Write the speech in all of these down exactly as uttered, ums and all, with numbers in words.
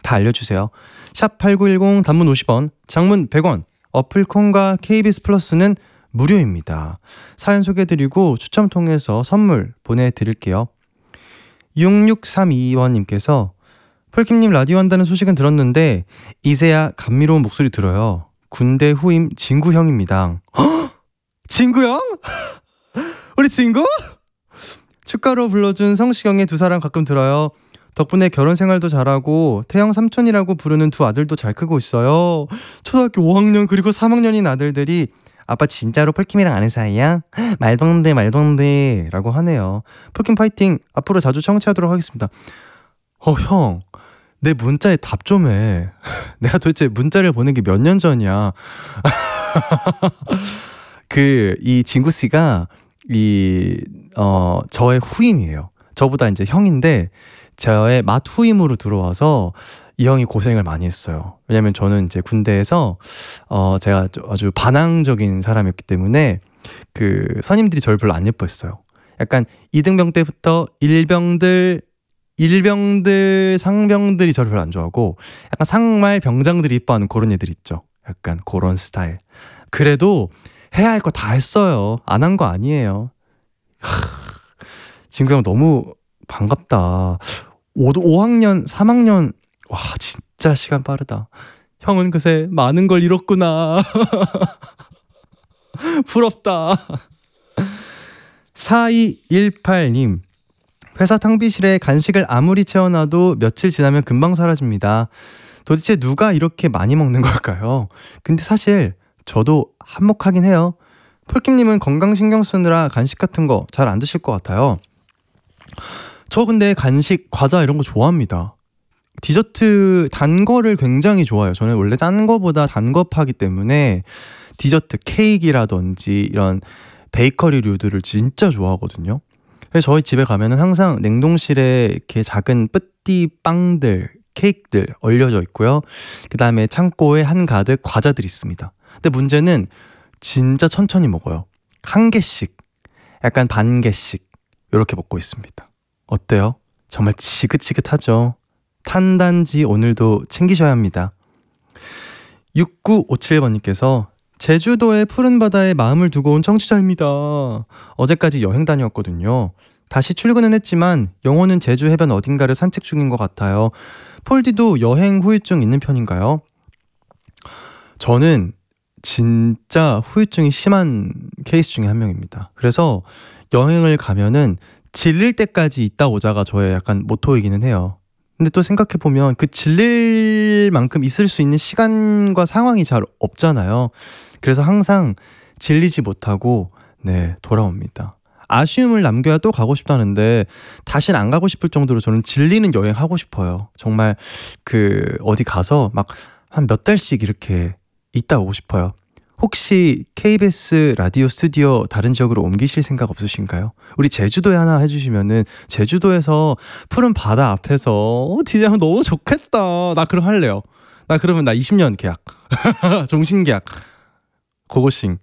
다 알려주세요. 샵 팔구일공 단문 오십 원, 장문 백 원, 어플콘과 케이비에스 플러스는 무료입니다. 사연 소개해드리고 추첨 통해서 선물 보내드릴게요. 육육삼이 번님께서 폴킴님 라디오 한다는 소식은 들었는데 이제야 감미로운 목소리 들어요. 군대 후임 진구 형입니다. 헉! 진구 형? 우리 진구? 축가로 불러준 성시경의 두 사람 가끔 들어요. 덕분에 결혼 생활도 잘하고 태영 삼촌이라고 부르는 두 아들도 잘 크고 있어요. 초등학교 오 학년 그리고 삼 학년인 아들들이 아빠 진짜로 폴킴이랑 아는 사이야? 말도 안 돼 말도 안 돼 라고 하네요. 폴킴 파이팅. 앞으로 자주 청취하도록 하겠습니다. 어 형, 내 문자에 답 좀 해. 내가 도대체 문자를 보낸 게 몇 년 전이야. 그 이 진구 씨가 이 어 저의 후임이에요. 저보다 이제 형인데 저의 맏 후임으로 들어와서 이 형이 고생을 많이 했어요. 왜냐면 저는 이제 군대에서 어 제가 아주 반항적인 사람이었기 때문에 그 선임들이 저를 별로 안 예뻐했어요. 약간 이등병 때부터 일병들 일병들 상병들이 저를 별로 안 좋아하고 약간 상말 병장들이 이뻐하는 그런 애들 있죠. 약간 그런 스타일. 그래도 해야 할 거 다 했어요. 안 한 거 아니에요. 진구 형 너무 반갑다. 오 학년, 삼 학년, 와 진짜 시간 빠르다. 형은 그새 많은 걸 잃었구나. 부럽다. 사이일팔 님, 회사 탕비실에 간식을 아무리 채워놔도 며칠 지나면 금방 사라집니다. 도대체 누가 이렇게 많이 먹는 걸까요? 근데 사실 저도 한몫하긴 해요. 폴킴님은 건강 신경 쓰느라 간식 같은 거 잘 안 드실 것 같아요. 저 근데 간식, 과자 이런 거 좋아합니다. 디저트, 단 거를 굉장히 좋아해요. 저는 원래 짠 거보다 단 거 파기 때문에 디저트, 케이크라든지 이런 베이커리류들을 진짜 좋아하거든요. 그래서 저희 집에 가면은 항상 냉동실에 이렇게 작은 뿌띠 빵들, 케이크들 얼려져 있고요. 그 다음에 창고에 한가득 과자들이 있습니다. 근데 문제는 진짜 천천히 먹어요. 한 개씩, 약간 반 개씩 이렇게 먹고 있습니다. 어때요? 정말 지긋지긋하죠? 탄단지 오늘도 챙기셔야 합니다. 육구오칠 번님께서 제주도의 푸른 바다에 마음을 두고 온 청취자입니다. 어제까지 여행 다녀왔거든요. 다시 출근은 했지만 영혼은 제주 해변 어딘가를 산책 중인 것 같아요. 폴디도 여행 후유증 있는 편인가요? 저는 진짜 후유증이 심한 케이스 중에 한 명입니다. 그래서 여행을 가면은 질릴 때까지 있다 오자가 저의 약간 모토이기는 해요. 근데 또 생각해보면 그 질릴 만큼 있을 수 있는 시간과 상황이 잘 없잖아요. 그래서 항상 질리지 못하고 네 돌아옵니다. 아쉬움을 남겨야 또 가고 싶다는데 다시는 안 가고 싶을 정도로 저는 질리는 여행 하고 싶어요. 정말 그 어디 가서 막 한 몇 달씩 이렇게 있다 오고 싶어요. 혹시 케이비에스 라디오 스튜디오 다른 지역으로 옮기실 생각 없으신가요? 우리 제주도에 하나 해주시면은 제주도에서 푸른 바다 앞에서 어, 진짜 너무 좋겠다. 나 그럼 할래요. 나 그러면 나 이십 년 계약. 종신계약. 고고싱.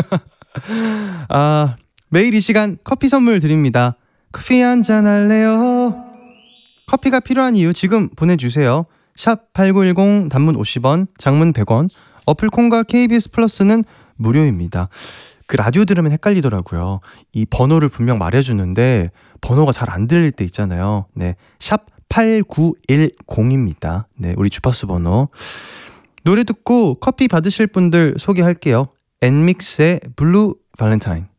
아, 매일 이 시간 커피 선물 드립니다. 커피 한잔 할래요? 커피가 필요한 이유 지금 보내주세요. 샵 팔구일공 단문 오십 원, 장문 백 원, 어플콘과 케이비에스 플러스는 무료입니다. 그 라디오 들으면 헷갈리더라고요. 이 번호를 분명 말해주는데 번호가 잘 안 들릴 때 있잖아요. 네, 샵 팔구일공입니다. 네, 우리 주파수 번호. 노래 듣고 커피 받으실 분들 소개할게요. 엔믹스의 블루 발렌타인.